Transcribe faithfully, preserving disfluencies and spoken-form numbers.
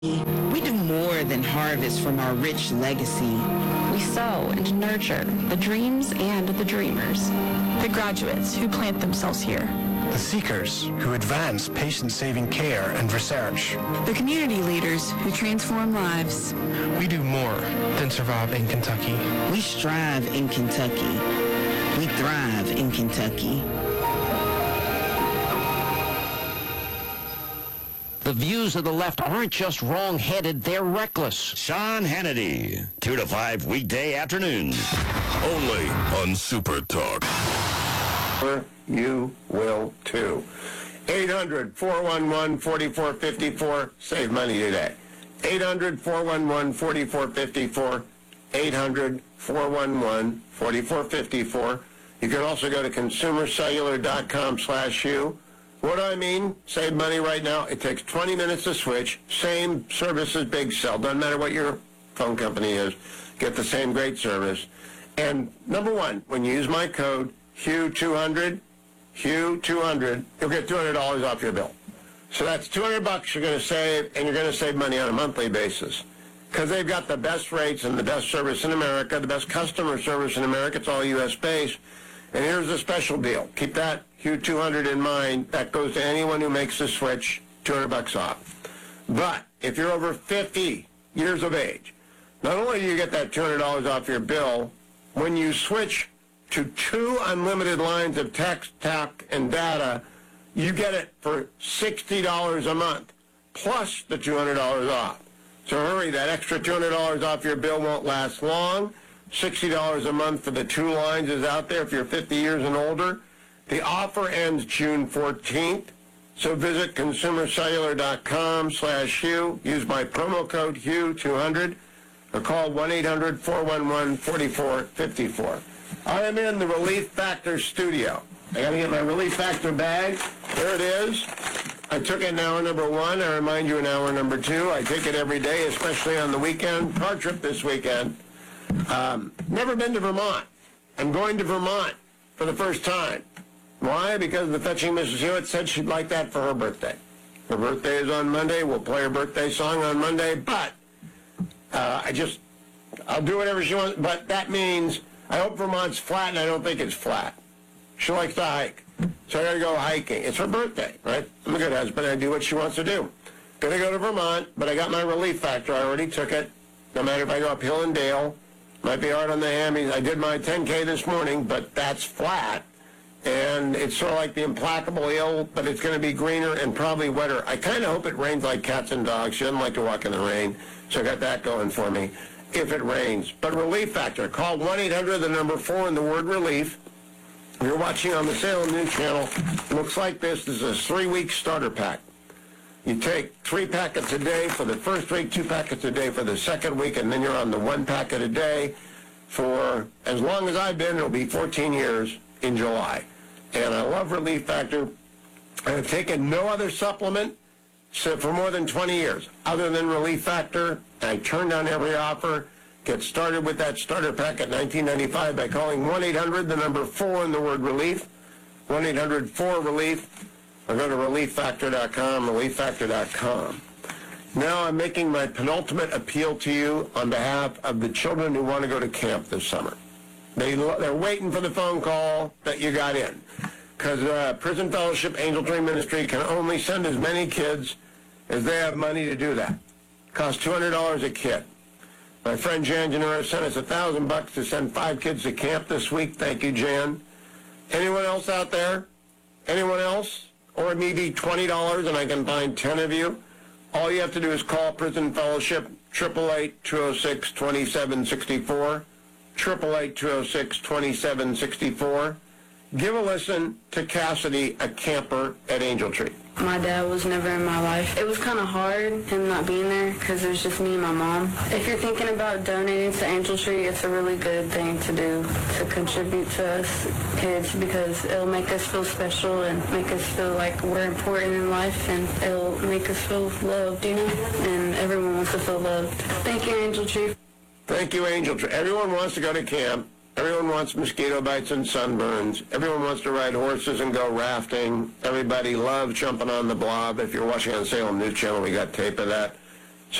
We do more than harvest from our rich legacy. We sow and nurture the dreams and the dreamers. The graduates who plant themselves here. The seekers who advance patient-saving care and research. The community leaders who transform lives. We do more than survive in Kentucky. We strive in Kentucky. We thrive in Kentucky. The views of the left aren't just wrong-headed, they're reckless. Sean Hannity, two to five weekday afternoons. Only on Super Talk. You will too. eight hundred, four one one, four four five four. Save money today. eight hundred, four one one, four four five four. eight hundred, four one one, four four five four. You can also go to consumercellular.com slash you. What do I mean? Save money right now. It takes twenty minutes to switch. Same service as Big Cell. Doesn't matter what your phone company is. Get the same great service. And number one, when you use my code, Hugh two hundred, Hugh two hundred, you'll get two hundred dollars off your bill. So that's two hundred bucks you're going to save, and you're going to save money on a monthly basis. Because they've got the best rates and the best service in America, the best customer service in America. It's all U S based. And here's a special deal. Keep that Hugh two hundred in mind. That goes to anyone who makes the switch, two hundred bucks off. But if you're over fifty years of age, not only do you get that two hundred dollars off your bill, when you switch to two unlimited lines of text, talk, and data, you get it for sixty dollars a month, plus the two hundred dollars off. So hurry, that extra two hundred dollars off your bill won't last long. sixty dollars a month for the two lines is out there if you're fifty years and older. The offer ends June fourteenth, so visit consumercellular.com slash Hugh. Use my promo code Hugh two hundred or call one eight hundred, four one one, four four five four. I am in the Relief Factor studio. I got to get my Relief Factor bag. There it is. I took it in hour number one. I remind you in hour number two. I take it every day, especially on the weekend. Car trip this weekend. Um, never been to Vermont. I'm going to Vermont for the first time. Why? Because the fetching Missus Hewitt said she'd like that for her birthday. Her birthday is on Monday. We'll play her birthday song on Monday. But uh, I just, I'll do whatever she wants. But that means I hope Vermont's flat, and I don't think it's flat. She likes to hike. So I got to go hiking. It's her birthday, right? I'm a good husband. I do what she wants to do. Going to go to Vermont, but I got my Relief Factor. I already took it. No matter if I go up hill and dale. Might be hard on the hammies. I did my ten K this morning, but that's flat. And it's sort of like the implacable ill, but it's going to be greener and probably wetter. I kind of hope it rains like cats and dogs. She doesn't like to walk in the rain, so I got that going for me if it rains. But Relief Factor, call one eight hundred, the number four, and the word relief. If you're watching on the Salem News Channel, it looks like this. This is a three-week starter pack. You take three packets a day for the first week, two packets a day for the second week, and then you're on the one packet a day for as long as I've been. It'll be fourteen years in July. And I love Relief Factor. I've taken no other supplement for more than twenty years other than Relief Factor. I turn down every offer. Get started with that starter pack at nineteen ninety-five by calling one eight hundred, the number four, and the word relief. one eight hundred, four, relief. Or go to relief factor dot com, relief factor dot com. Now I'm making my penultimate appeal to you on behalf of the children who want to go to camp this summer. They, they're waiting for the phone call that you got in. Because uh, Prison Fellowship Angel Tree Ministry can only send as many kids as they have money to do that. It costs two hundred dollars a kid. My friend Jan Janura sent us a thousand bucks to send five kids to camp this week. Thank you, Jan. Anyone else out there? Anyone else? Or maybe twenty dollars and I can find ten of you. All you have to do is call Prison Fellowship, eight eight eight, two oh six, two seven six four, eight eight eight, two oh six, two seven six four. Give a listen to Cassidy, a camper at Angel Tree. My dad was never in my life. It was kind of hard, him not being there, because it was just me and my mom. If you're thinking about donating to Angel Tree, it's a really good thing to do, to contribute to us kids, because it'll make us feel special and make us feel like we're important in life, and it'll make us feel loved, you know? And everyone wants to feel loved. Thank you, Angel Tree. Thank you, Angel Tree. Everyone wants to go to camp. Everyone wants mosquito bites and sunburns. Everyone wants to ride horses and go rafting. Everybody loves jumping on the blob. If you're watching on Salem News Channel, we got tape of that.